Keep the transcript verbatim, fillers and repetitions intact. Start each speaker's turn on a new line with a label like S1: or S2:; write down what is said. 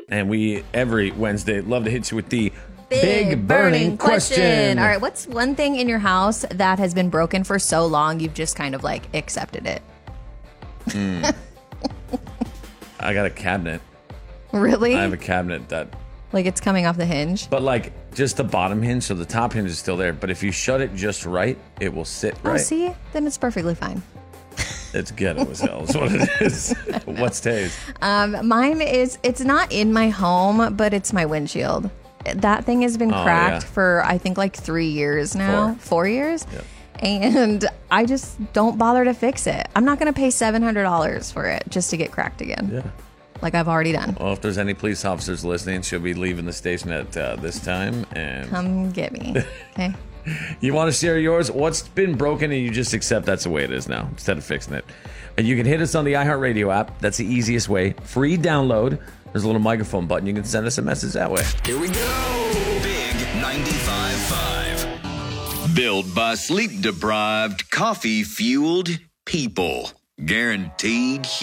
S1: And we, every Wednesday, love to hit you with the
S2: Big,
S1: big, burning,
S2: burning
S1: question.
S2: question. All right, what's one thing in your house that has been broken for so long you've just kind of like accepted it?
S1: Mm. I got a cabinet.
S2: Really?
S1: I have a cabinet that...
S2: Like it's coming off the hinge?
S1: But like just the bottom hinge, so the top hinge is still there. But if you shut it just right, it will sit right.
S2: Oh, see? Then it's perfectly fine.
S1: It's ghetto as hell is what it is. What's Tay's?
S2: Um, mine is, it's not in my home, but it's my windshield. That thing has been
S1: Oh,
S2: cracked
S1: yeah.
S2: for, I think, like three years now.
S1: Four.
S2: Four years?
S1: Yep.
S2: And I just don't bother to fix it. I'm not going to pay seven hundred dollars for it just to get cracked again.
S1: Yeah.
S2: Like I've already done.
S1: Well, if there's any police officers listening, she'll be leaving the station at uh, this time. And
S2: Come get me. Okay.
S1: you want to share yours? What's been broken and you just accept that's the way it is now instead of fixing it. And you can hit us on the iHeartRadio app. That's the easiest way. Free download. There's a little microphone button. You can send us a message that way.
S3: Here we go. Big ninety-five point five. Built by sleep-deprived, coffee-fueled people. Guaranteed